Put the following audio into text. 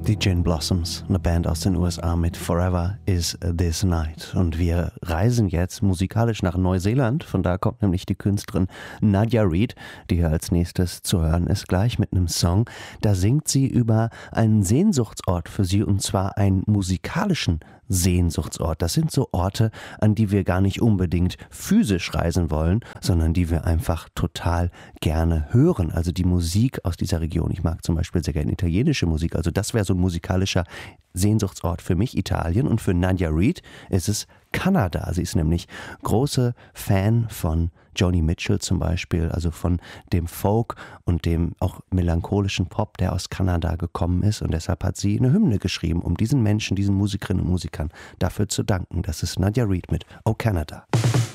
Die Gin Blossoms, eine Band aus den USA mit Forever is This Night. Und wir reisen jetzt musikalisch nach Neuseeland. Von da kommt nämlich die Künstlerin Nadia Reid, die hier als nächstes zu hören ist, gleich mit einem Song. Da singt sie über einen Sehnsuchtsort für sie, und zwar einen musikalischen Sehnsuchtsort. Das sind so Orte, an die wir gar nicht unbedingt physisch reisen wollen, sondern die wir einfach total gerne hören. Also die Musik aus dieser Region. Ich mag zum Beispiel sehr gerne italienische Musik. Also das wäre so ein musikalischer Sehnsuchtsort für mich, Italien. Und für Nadia Reid ist es Kanada. Sie ist nämlich große Fan von Joni Mitchell zum Beispiel, also von dem Folk und dem auch melancholischen Pop, der aus Kanada gekommen ist. Und deshalb hat sie eine Hymne geschrieben, um diesen Menschen, diesen Musikerinnen und Musikern dafür zu danken. Das ist Nadia Reid mit Oh Canada.